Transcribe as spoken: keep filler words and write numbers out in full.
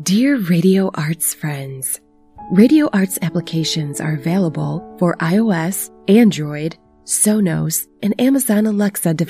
Dear Radio Arts friends, Radio Arts applications are available for iOS, Android, Sonos, and Amazon Alexa devices.